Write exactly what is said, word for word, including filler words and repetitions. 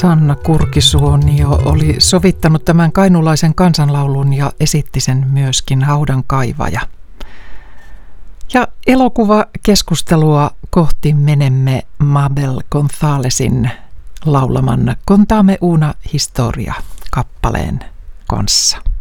Sanna Kurkisuonio oli sovittanut tämän kainulaisen kansanlaulun ja esitti sen myöskin Haudan kaivaja. Ja elokuvakeskustelua kohti menemme Mabel Gonzalesin laulaman Contame una historia -kappaleen kanssa.